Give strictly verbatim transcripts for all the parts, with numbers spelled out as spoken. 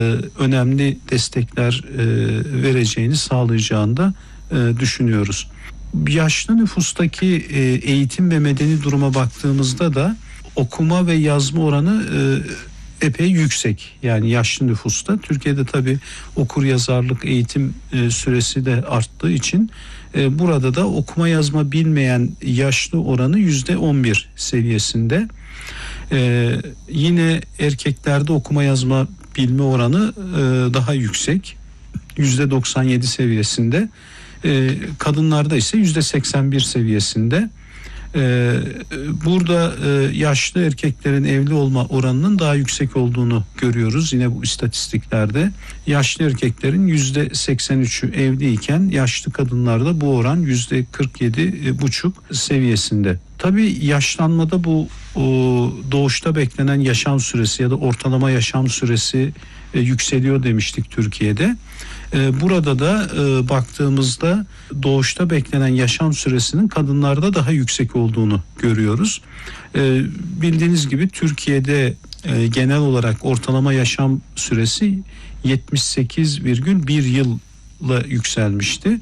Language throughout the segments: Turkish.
önemli destekler vereceğini, sağlayacağını da düşünüyoruz. Yaşlı nüfustaki eğitim ve medeni duruma baktığımızda da okuma ve yazma oranı epey yüksek. Yani yaşlı nüfusta. Türkiye'de tabii okur yazarlık eğitim süresi de arttığı için burada da okuma yazma bilmeyen yaşlı oranı yüzde on bir seviyesinde. Yine erkeklerde okuma yazma bilme oranı daha yüksek. yüzde doksan yedi seviyesinde. Kadınlarda ise yüzde seksen bir seviyesinde. Burada yaşlı erkeklerin evli olma oranının daha yüksek olduğunu görüyoruz yine bu istatistiklerde. Yaşlı erkeklerin yüzde seksen üçü evliyken yaşlı kadınlarda bu oran yüzde kırk yedi buçuk seviyesinde. Tabii yaşlanmada bu doğuşta beklenen yaşam süresi ya da ortalama yaşam süresi yükseliyor demiştik Türkiye'de. Burada da baktığımızda doğuşta beklenen yaşam süresinin kadınlarda daha yüksek olduğunu görüyoruz. Bildiğiniz gibi Türkiye'de genel olarak ortalama yaşam süresi yetmiş sekiz virgül bir yılla yükselmişti.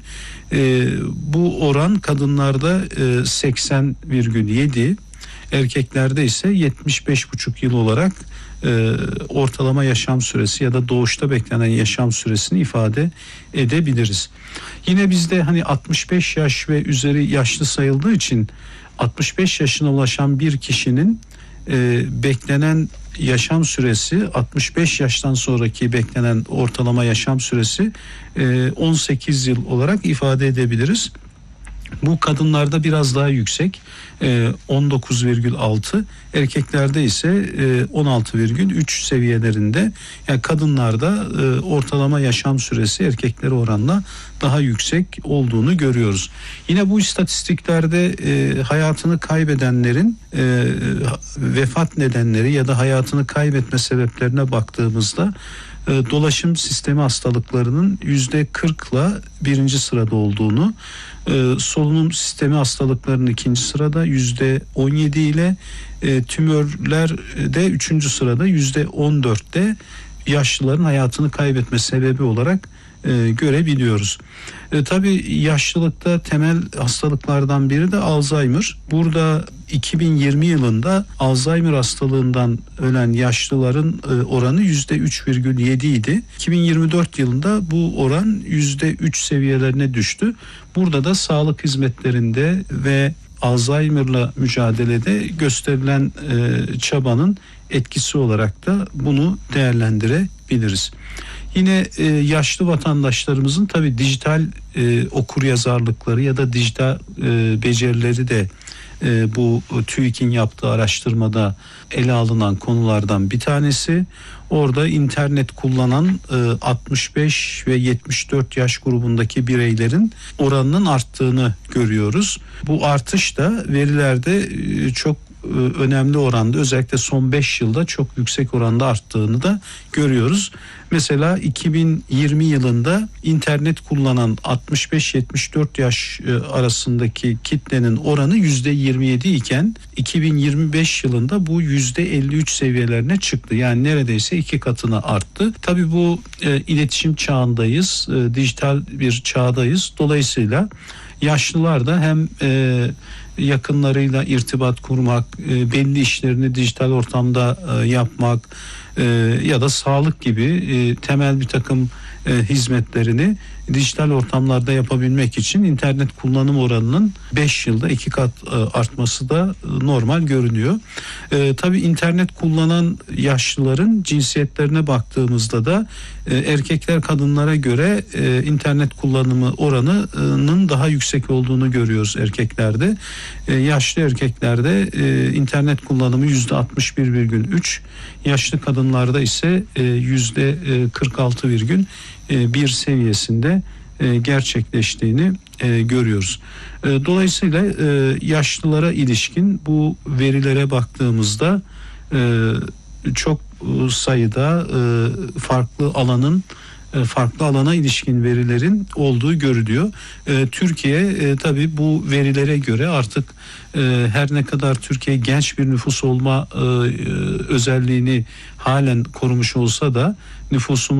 Bu oran kadınlarda seksen virgül yedi, erkeklerde ise yetmiş beş buçuk yıl olarak e, ortalama yaşam süresi ya da doğuşta beklenen yaşam süresini ifade edebiliriz. Yine bizde hani altmış beş yaş ve üzeri yaşlı sayıldığı için altmış beş yaşına ulaşan bir kişinin e, beklenen yaşam süresi altmış beş yaştan sonraki beklenen ortalama yaşam süresi e, on sekiz yıl olarak ifade edebiliriz. Bu kadınlarda biraz daha yüksek, on dokuz virgül altı, erkeklerde ise on altı virgül üç seviyelerinde. Yani kadınlarda ortalama yaşam süresi erkeklere oranla daha yüksek olduğunu görüyoruz. Yine bu istatistiklerde hayatını kaybedenlerin vefat nedenleri ya da hayatını kaybetme sebeplerine baktığımızda dolaşım sistemi hastalıklarının yüzde kırkla birinci sırada olduğunu, solunum sistemi hastalıklarının ikinci sırada yüzde on yedi ile tümörler de üçüncü sırada yüzde on dörtte yaşlıların hayatını kaybetme sebebi olarak e, görebiliyoruz. E, tabii yaşlılıkta temel hastalıklardan biri de Alzheimer. Burada iki bin yirmi yılında Alzheimer hastalığından ölen yaşlıların e, oranı yüzde üç virgül yedi idi. iki bin yirmi dört yılında bu oran yüzde üç seviyelerine düştü. Burada da sağlık hizmetlerinde ve Alzheimer'la mücadelede gösterilen e, çabanın etkisi olarak da bunu değerlendirebiliriz. Yine e, yaşlı vatandaşlarımızın tabii dijital e, okuryazarlıkları ya da dijital e, becerileri de e, bu TÜİK'in yaptığı araştırmada ele alınan konulardan bir tanesi. Orada internet kullanan e, altmış beş ve yetmiş dört yaş grubundaki bireylerin oranının arttığını görüyoruz. Bu artış da verilerde e, çok önemli oranda, özellikle son beş yılda çok yüksek oranda arttığını da görüyoruz. Mesela iki bin yirmi yılında internet kullanan altmış beş yetmiş dört yaş arasındaki kitlenin oranı yüzde yirmi yedi iken iki bin yirmi beş yılında bu yüzde elli üç seviyelerine çıktı. Yani neredeyse iki katına arttı. Tabii bu e, iletişim çağındayız, e, dijital bir çağdayız. Dolayısıyla yaşlılar da hem e, yakınlarıyla irtibat kurmak, e, belli işlerini dijital ortamda e, yapmak e, ya da sağlık gibi e, temel bir takım e, hizmetlerini dijital ortamlarda yapabilmek için internet kullanım oranının beş yılda iki kat e, artması da e, normal görünüyor. E, tabii internet kullanan yaşlıların cinsiyetlerine baktığımızda da e, erkekler kadınlara göre e, internet kullanımı oranının daha yüksek olduğunu görüyoruz erkeklerde. E, yaşlı erkeklerde e, internet kullanımı yüzde altmış bir virgül üç, yaşlı kadınlarda ise e, yüzde kırk altı virgül bir seviyesinde gerçekleştiğini görüyoruz. Dolayısıyla yaşlılara ilişkin bu verilere baktığımızda çok sayıda farklı alanın e, farklı alana ilişkin verilerin olduğu görülüyor. E, Türkiye e, tabii bu verilere göre artık e, her ne kadar Türkiye genç bir nüfus olma e, özelliğini halen korumuş olsa da nüfusun